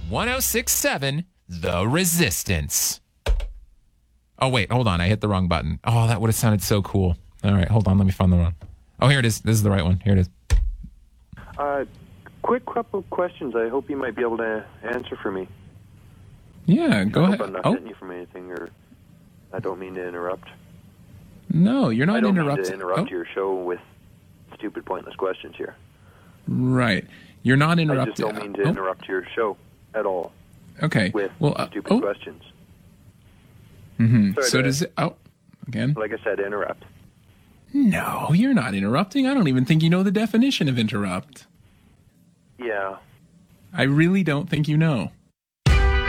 1067 The Resistance. Oh, wait, hold on. I hit the wrong button. Oh, that would have sounded so cool. All right, hold on. Let me find the one. Oh, here it is. This is the right one. Here it is. Quick couple of questions I hope you might be able to answer for me. Yeah, go ahead. I'm not hitting you from anything, or I don't mean to interrupt. No, you're not interrupting. I don't mean to interrupt your show with stupid, pointless questions here. Right. You're not interrupting. I just don't mean to interrupt your show at all. Okay. With stupid questions. Mm-hmm. So does it... Oh, again? Like I said, interrupt. No, you're not interrupting. I don't even think you know the definition of interrupt. Yeah. I really don't think you know.